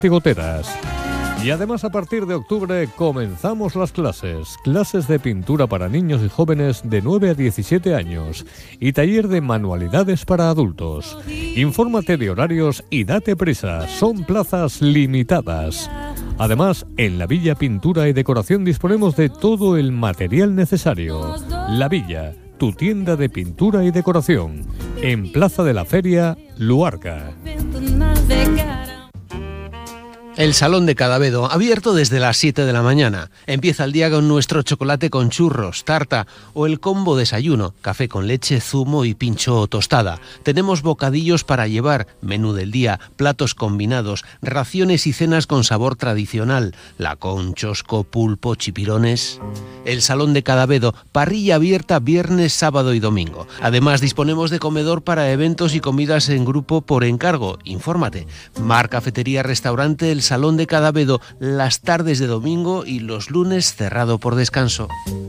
goteras. Y además, a partir de octubre comenzamos las clases de pintura para niños y jóvenes de 9 a 17 años y taller de manualidades para adultos. Infórmate de horarios y date prisa, son plazas limitadas. Además, en La Villa Pintura y Decoración disponemos de todo el material necesario. La Villa, tu tienda de pintura y decoración, en Plaza de la Feria, Luarca. El Salón de Cadavedo, abierto desde las 7 de la mañana. Empieza el día con nuestro chocolate con churros, tarta o el combo desayuno, café con leche, zumo y pincho o tostada. Tenemos bocadillos para llevar, menú del día, platos combinados, raciones y cenas con sabor tradicional, lacón, chosco, pulpo, chipirones. El Salón de Cadavedo, parrilla abierta viernes, sábado y domingo. Además, disponemos de comedor para eventos y comidas en grupo por encargo. Infórmate. Mar Cafetería Restaurante El Salón de Cadavedo, las tardes de domingo y los lunes cerrado por descanso.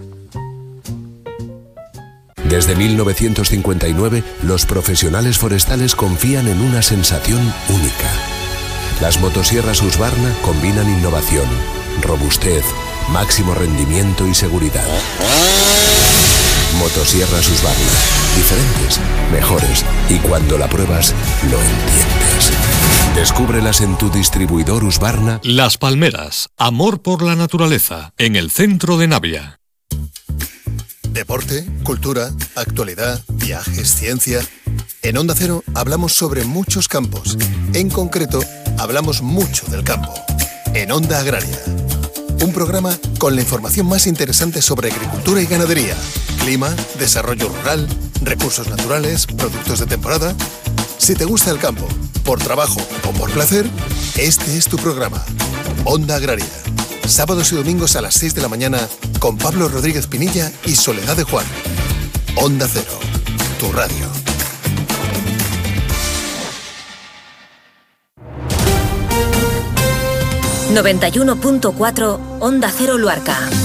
Desde 1959, los profesionales forestales confían en una sensación única. Las motosierras Husqvarna combinan innovación, robustez, máximo rendimiento y seguridad. Motosierras Husqvarna, diferentes, mejores, y cuando la pruebas, lo entiendes. Descúbrelas en tu distribuidor Husqvarna. Las Palmeras, amor por la naturaleza, en el centro de Navia. Deporte, cultura, actualidad, viajes, ciencia. En Onda Cero hablamos sobre muchos campos. En concreto, hablamos mucho del campo. En Onda Agraria. Un programa con la información más interesante sobre agricultura y ganadería, clima, desarrollo rural, recursos naturales, productos de temporada. Si te gusta el campo, por trabajo o por placer, este es tu programa. Onda Agraria. Sábados y domingos a las 6 de la mañana con Pablo Rodríguez Pinilla y Soledad de Juan. Onda Cero, tu radio. ...91.4 Onda Cero Luarca.